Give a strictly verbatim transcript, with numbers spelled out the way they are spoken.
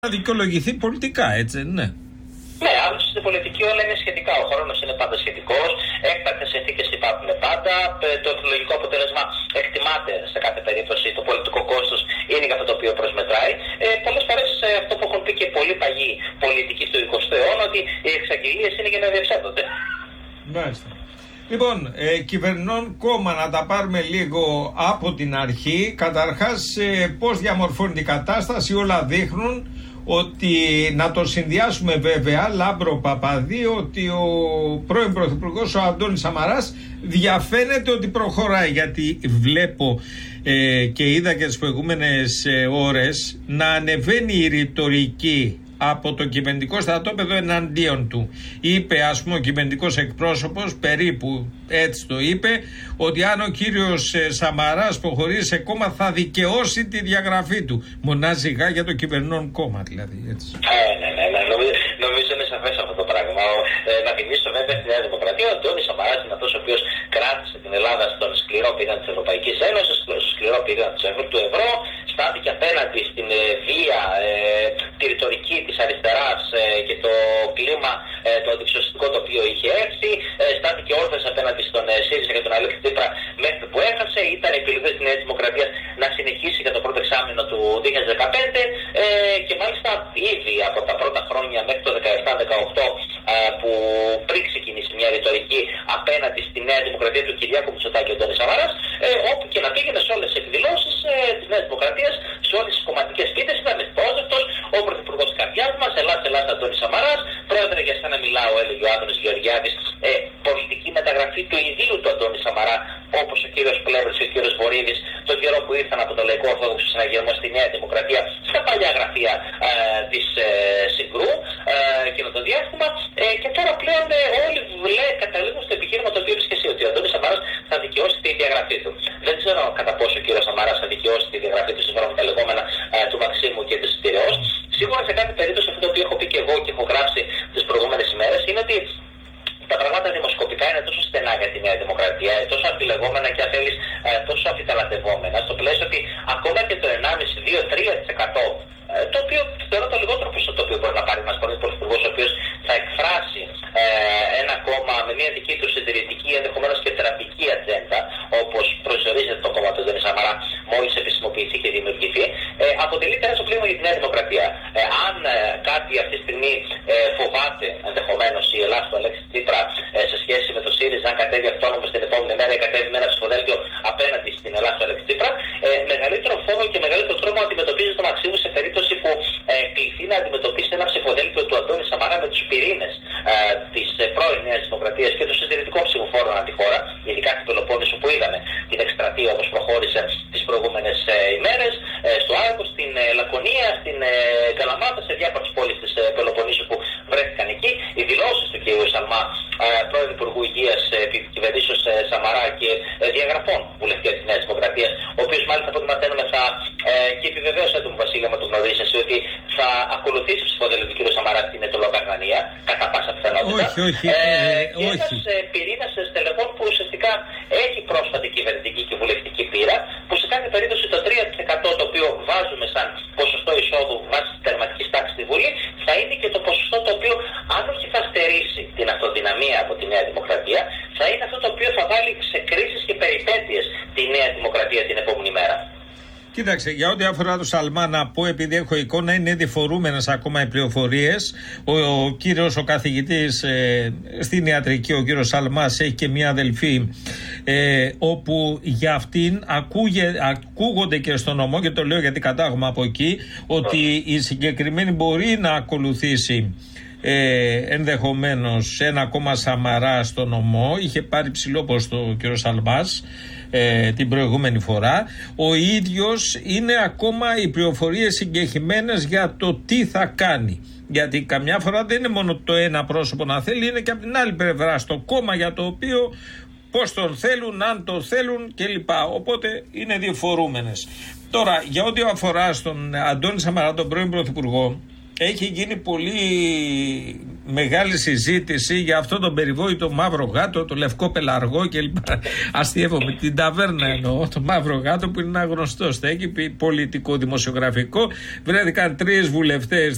να δικαιολογηθεί πολιτικά, έτσι, ναι. Ναι, άλλωστε στην πολιτική όλα είναι σχετικά. Ο χρόνος είναι πάντα σχετικός. Έκτακτες συνθήκες υπάρχουν πάντα. Το εκλογικό αποτέλεσμα εκτιμάται σε κάθε περίπτωση. Το πολιτικό κόστος είναι για αυτό το οποίο προσμετράει. Ε, πολλές φορές αυτό που έχουν πει και πολλοί παγιοί πολιτικοί του εικοστού αιώνα, ότι οι εξαγγελίες είναι για να διεξάγονται. Μάλιστα. Λοιπόν, ε, κυβερνών κόμμα, να τα πάρουμε λίγο από την αρχή. Καταρχάς, ε, πώς διαμορφώνει την κατάσταση, όλα δείχνουν ότι, να το συνδυάσουμε βέβαια, Λάμπρο Παπαδί, ότι ο πρώην Πρωθυπουργός, ο Αντώνης Σαμαράς, διαφαίνεται ότι προχωράει, γιατί βλέπω ε, και είδα και τις προηγούμενες ε, ώρες να ανεβαίνει η ρητορική από το κυβερνητικό στρατόπεδο εναντίον του. Είπε, ας πούμε, ο κυβερνητικός εκπρόσωπος, περίπου έτσι το είπε, ότι αν ο κύριος Σαμαράς προχωρήσει σε κόμμα θα δικαιώσει τη διαγραφή του. Μονάζιγα για το κυβερνών κόμμα, δηλαδή. Έτσι. Ε, ναι, ναι, ναι. Νομίζω, νομίζω είναι σαφές αυτό το πράγμα. Ε, να θυμίσω βέβαια στη Νέα Δημοκρατία ότι ο Αντώνης Σαμαράς είναι αυτός ο οποίος κράτησε την Ελλάδα στον σκληρό πυρήνα της Ευρωπαϊκής Ένωσης, στον σκληρό πυρήνα του ευρώ, στάθηκε απέναντι στην ε, βία, ε, τη ρητορική της αριστεράς ε, και το κλίμα ε, το αντιξιωστικό το οποίο είχε έρθει, ε, στάθηκε όρθιος απέναντι στον ε, ΣΥΡΙΖΑ και τον Αλέξη Τσίπρα μέχρι που έχασε. Ήταν επιλογή της Νέας Δημοκρατίας να συνεχίσει για το πρώτο εξάμηνο του δύο χιλιάδες δεκαπέντε ε, και μάλιστα ήδη από τα πρώτα χρόνια μέχρι το δεκαεπτά δεκαοκτώ ε, που πριν ξεκινήσει μια ρητορική απέναντι στη Νέα Δημοκρατία του Κυριάκου Μητσοτάκη και Αντώνη Σαμαράς, ε, όπου και να πήγαινε σε όλες τις εκδηλώσεις ε, της Νέας Δημοκρατίας, σε όλες τις κομματικές πίτες, ήταν ευπρόσδεκτος, ο Πρωθυπουργός της καρδιάς μας, Ελλάς, Ελλάς, Αντώνη Σαμαράς, πρόεδρε για σένα μιλάω, έλεγε ο Άδωνης Γεωργιάδης, ε, πολιτική μεταγραφή του ιδίου του Αντώνη Σαμαρά, όπως ο κύριος Πλεύρης και ο κύριος Βορύδης, τον καιρό που ήρθαν από το Λαϊκό Ορθόδοξο Συναγερμό στη Νέα Δημοκρατία, στα παλιά γραφεία ε, της ε, Συγκρού ε, και το διάστημα. Ε, και τώρα πλέον ε, όλοι λέ, καταλήγουν στο επιχείρημα το οποίο βρίσκεσαι, ότι ο Αντώνης Σαμαράς θα δικαιώσει τη διαγραφή του. Δεν ξέρω κατά πόσο ο κύριος Σαμαράς θα δικαιώσει τη διαγραφή του σύμφωνα με τα λεγόμενα ε, του Μαξίμου και της Πειραιώς. Σίγουρα σε κάθε περίπτωση αυτό το οποίο έχω πει και εγώ και έχω γράψει τις προηγούμενες ημέρες είναι ότι τα πράγματα δημοσκοπικά είναι τόσο στενά για τη Νέα Δημοκρατία, τόσο αμφιλεγόμενα και αν θέλεις τόσο αμφιταλαντευόμενα, στο πλαίσιο ότι ακόμα και το ενάμιση, δύο, τρία τοις εκατό, το οποίο θεωρώ το λιγότερο ποσό το οποίο μπορεί να πάρει ένας πρώην πρωθυπουργός, ο οποίος θα εκφράσει ε, ένα κόμμα με μια δική του συντηρητική, ενδεχομένως και θεραπική ατζέντα, όπως προσδιορίζεται το κόμμα του Αντώνη Σαμαρά, μόλις επισημοποιηθεί και δημιουργηθεί, ε, αποτελεί τεράστιο πλήγμα για τη Νέα Δημοκρατία. Ε, αν ε, κάτι αυτή τη στιγμή ε, φοβάται ενδεχομένως η Ελλάδα του Αλέξη Τσίπρα ε, σε σχέση με το ΣΥΡΙΖΑ, αν κατέβει αυτόνομο την επόμενη μέρα ή κατέβει με ένα ψηφοδέλτιο απέναντι στην Ελλάδα του Αλέξη Τσίπρα, ε, μεγαλύτερο φόβο και μεγαλύτερο τρόμο αντιμετωπίζει το Μαξίμου σε περίπτωση που ε, κληθεί να αντιμετωπίσει ένα ψηφοδέλτιο του Αντώνη Σαμαρά με τους πυρήνες ε, της ε, πρώην Νέας Δημοκρατίας και των συντηρητικών ψηφοφόρων ανά τη χώρα, ειδικά στην Πελοπόννησο που είδαμε την εκστρατεία όπως προχώρησε τις προηγούμενες ε, ημέρες, ε, στο Άργο, στην ε, Λακωνία, στην ε, Καλαμάτα, σε διάφορες πόλεις της ε, Πελοποννήσου που βρέθηκαν εκεί. Οι δηλώσεις του κ. Σαλμά, ε, πρώην Υπουργού Υγείας ε, επί κυβερνήσεως ε, Σαμαρά και ε, διαγραφών βουλευτές της Νέας Δημοκρατίας, ο οποίος μάλιστα από ό,τι μαθαίνουμε θα ε, και επιβεβαίωσε τον Βασίλειο με το γνωρίζει εσύ ότι θα ακολουθήσει ψηφοδέλτιο του κ. Σαμαρά στην Ετωλοκαρνανία, κατά πάσα πιθανότητα. Όχι, όχι. Ε, ε, και όχι. ένας ε, πυρήνας στελεχών που ουσιαστικά έχει πρόσφατη κυβερνητική και βουλευτική πείρα, που σε κάθε περίπτωση το τρία τοις εκατό το οποίο βάζουμε σαν ποσοστό εισόδου βάσει της τερματικής τάξης στη Βουλή, θα είναι και το ποσοστό το οποίο, αν όχι θα στερήσει την αυτοδυναμία από τη Νέα Δημοκρατία, θα είναι αυτό το οποίο θα βάλει σε κρίσεις και περιπέτειες τη Νέα Δημοκρατία την επόμενη μέρα. Κοίταξε, για ό,τι αφορά το Σαλμά, να πω, επειδή έχω εικόνα, είναι διφορούμενες ακόμα οι πληροφορίες. Ο, ο κύριος, ο καθηγητής ε, στην ιατρική, ο κύριος Σαλμάς, έχει και μια αδελφή, ε, όπου για αυτήν ακούγε, ακούγονται και στο νομό, και το λέω γιατί κατάγομαι από εκεί, ότι η συγκεκριμένη μπορεί να ακολουθήσει Ε, ενδεχομένως ένα κόμμα Σαμαρά στο νομό. Είχε πάρει ψηλό ποστό ο κ. Σαλμάς ε, την προηγούμενη φορά. Ο ίδιος είναι ακόμα οι πληροφορίες συγκεκριμένες για το τι θα κάνει. Γιατί καμιά φορά δεν είναι μόνο το ένα πρόσωπο να θέλει, είναι και από την άλλη πλευρά στο κόμμα για το οποίο πώς τον θέλουν, αν το θέλουν κλπ. Οπότε είναι διφορούμενες. Τώρα, για ό,τι αφορά στον Αντώνη Σαμαρά, τον πρώην πρωθυπουργό, έχει γίνει πολύ μεγάλη συζήτηση για αυτό τον περιβόητο μαύρο γάτο, το λευκό πελαργό κλπ. Αστείευομαι, την ταβέρνα εννοώ, το μαύρο γάτο που είναι ένα γνωστό στέκι πολιτικό δημοσιογραφικό. Βρέθηκαν τρεις βουλευτές